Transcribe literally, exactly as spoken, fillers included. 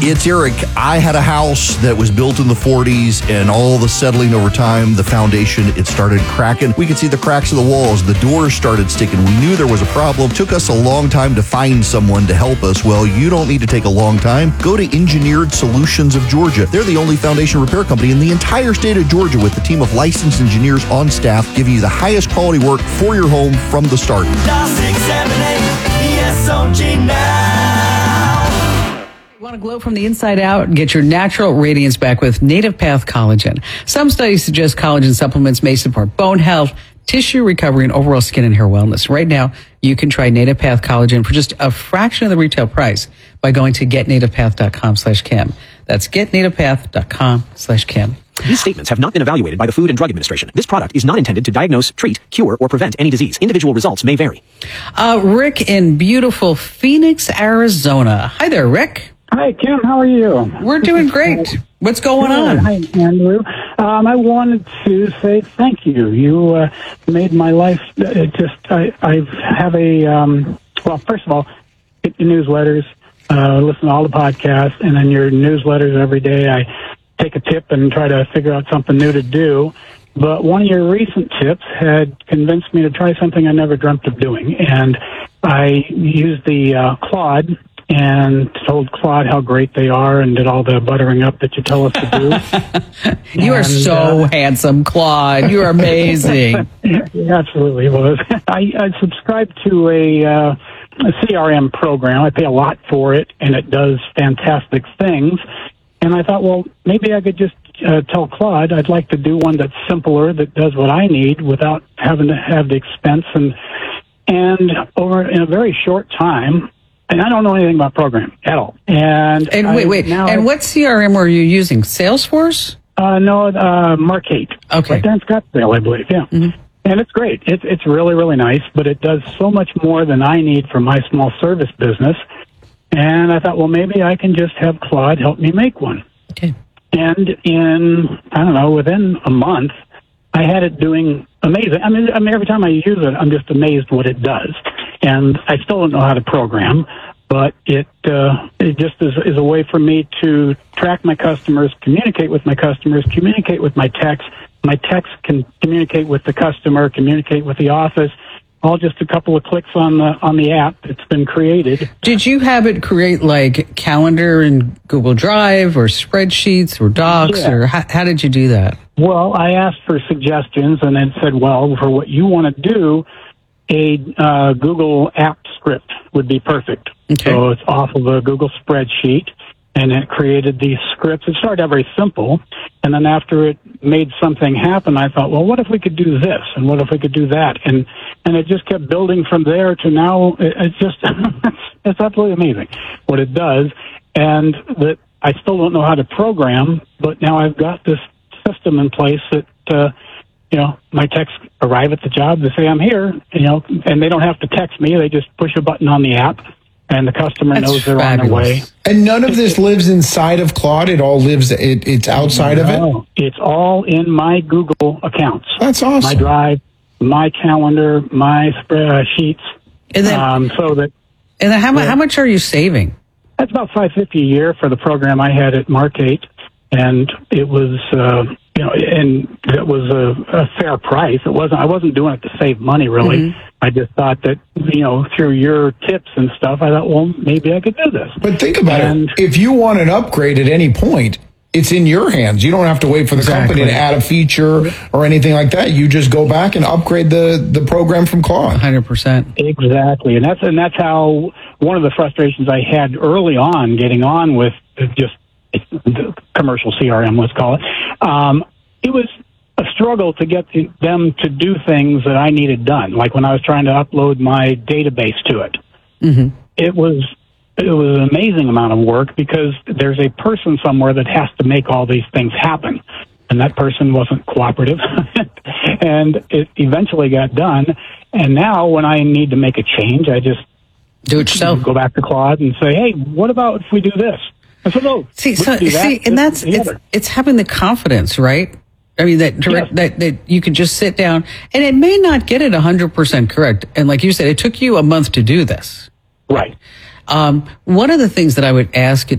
It's Eric. I had a house that was built in the forties, and all the settling over time, the foundation, it started cracking. We could see the cracks of the walls. The doors started sticking. We knew there was a problem. Took us a long time to find someone to help us. Well, you don't need to take a long time. Go to Engineered Solutions of Georgia. They're the only foundation repair company in the entire state of Georgia with a team of licensed engineers on staff giving you the highest quality work for your home from the start. Dial six seven eight E S O G now. You want to glow from the inside out? Get your natural radiance back with Native Path Collagen. Some studies suggest collagen supplements may support bone health, tissue recovery, and overall skin and hair wellness. Right now, you can try Native Path Collagen for just a fraction of the retail price by going to getnativepath.com slash Kim. That's getnativepath.com slash Kim. These statements have not been evaluated by the Food and Drug Administration. This product is not intended to diagnose, treat, cure, or prevent any disease. Individual results may vary. Uh, Rick in beautiful Phoenix, Arizona. Hi there, Rick. Hi, Kim. How are you? We're doing great. What's going on? Hi, Andrew. Um, I wanted to say thank you. You uh, made my life uh, just, I, I have a, um, well, first of all, get your newsletters, uh, listen to all the podcasts, and then your newsletters every day. I take a tip and try to figure out something new to do. But one of your recent tips had convinced me to try something I never dreamt of doing. And I used the uh, Claude and told Claude how great they are and did all the buttering up that you tell us to do. You and, are so uh, handsome, Claude. You are amazing. It absolutely was. I, I subscribed to a, uh, a C R M program. I pay a lot for it, and it does fantastic things. And I thought, well, maybe I could just uh, tell Claude I'd like to do one that's simpler, that does what I need without having to have the expense. And and over in a very short time, and I don't know anything about programming at all. And And wait, I, wait. Now And I, what C R M were you using? Salesforce? Uh, no, uh, Markate. Okay. Right there in Scottsdale, I believe. Yeah. Mm-hmm. And it's great. It's it's really really nice, but it does so much more than I need for my small service business. And I thought, well, maybe I can just have Claude help me make one. Okay. And in, I don't know, within a month, I had it doing amazing. I mean, I mean, every time I use it, I'm just amazed what it does. And I still don't know how to program, but it uh, it just is, is a way for me to track my customers, communicate with my customers, communicate with my techs. My techs can communicate with the customer, communicate with the office. All just a couple of clicks on the on the app that's been created. Did you have it create like calendar in Google Drive or spreadsheets or docs, Yeah. or how, how did you do that? Well, I asked for suggestions and then said, well, for what you want to do, a uh, Google app script would be perfect. Okay. So it's off of a Google spreadsheet, and it created these scripts. It started out very simple, and then after it made something happen, I thought, well, what if we could do this, and what if we could do that? And and it just kept building from there to now. It, it's just, it's absolutely amazing what it does, and that I still don't know how to program, but now I've got this system in place that, uh, you know, my techs arrive at the job, they say, I'm here, you know, and they don't have to text me. They just push a button on the app, and the customer That's knows they're on their way. fabulous. And none of this lives inside of Claude. It all lives. It, it's outside of it. No, it's all in my Google accounts. That's awesome. My Drive, my calendar, my spreadsheets. And then, Um, so that and then how, mu- how much are you saving? that's about five fifty a year for the program I had at Markate, and it was uh, you know, and it was a, a fair price. It wasn't. I wasn't doing it to save money, really. Mm-hmm. I just thought that, you know, through your tips and stuff, I thought, well, maybe I could do this. But think about And- it. If you want an upgrade at any point, it's in your hands. You don't have to wait for the Exactly. company to add a feature or anything like that. You just go back and upgrade the, the program from Claude. one hundred percent. Exactly, and that's and that's how one of the frustrations I had early on getting on with just the commercial C R M, let's call it. Um, it was a struggle to get the, them to do things that I needed done, like when I was trying to upload my database to it. Mm-hmm. It was it was an amazing amount of work because there's a person somewhere that has to make all these things happen. And that person wasn't cooperative. And it eventually got done. And now when I need to make a change, I just Do it yourself. go back to Claude and say, hey, what about if we do this? I said, oh, See, we so, can do that, see, this, and that's and the it's, other. it's having the confidence, right? I mean, that direct, Yes. that that you can just sit down, and it may not get it one hundred percent correct. And like you said, it took you a month to do this. Right. Um, one of the things that I would ask